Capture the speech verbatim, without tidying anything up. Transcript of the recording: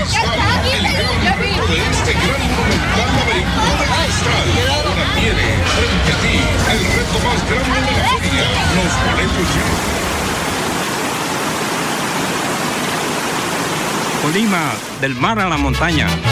Cristal, el gran reto de este gran monumental laberinto de cristal. Ahora tiene frente a ti el reto más grande de la feria. Los boletos ya. Colima, del mar a la montaña.